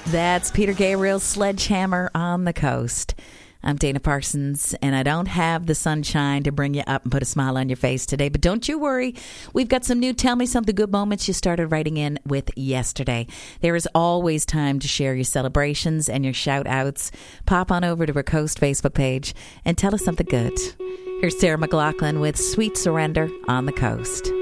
That's Peter Gabriel's Sledgehammer on the Coast. I'm Dana Parsons, and I don't have the sunshine to bring you up and put a smile on your face today, but don't you worry. We've got some new Tell Me Something Good moments you started writing in with yesterday. There is always time to share your celebrations and your shout-outs. Pop on over to our Coast Facebook page and tell us something good. Here's Sarah McLachlan with Sweet Surrender on the Coast.